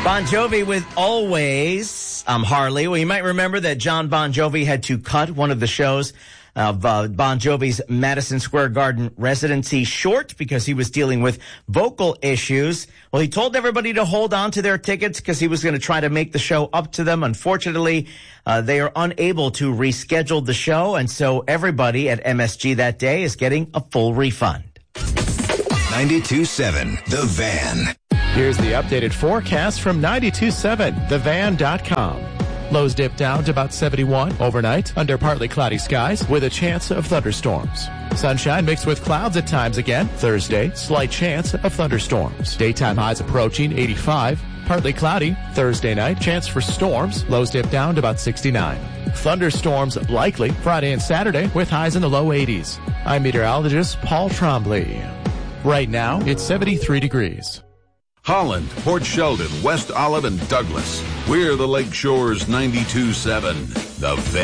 Bon Jovi with Always. I'm Harley. Well, you might remember that John Bon Jovi had to cut one of the shows of Bon Jovi's Madison Square Garden residency short because he was dealing with vocal issues. Well, he told everybody to hold on to their tickets because he was going to try to make the show up to them. Unfortunately, they are unable to reschedule the show, and so everybody at MSG that day is getting a full refund. 92.7 The Van. Here's the updated forecast from 92.7thevan.com. Lows dip down to about 71 overnight under partly cloudy skies with a chance of thunderstorms. Sunshine mixed with clouds at times again. Thursday, slight chance of thunderstorms. Daytime highs approaching 85. Partly cloudy. Thursday night, chance for storms. Lows dip down to about 69. Thunderstorms likely Friday and Saturday with highs in the low 80s. I'm meteorologist Paul Trombley. Right now, it's 73 degrees. Holland, Port Sheldon, West Olive, and Douglas. We're the Lakeshore's 92.7 The Van.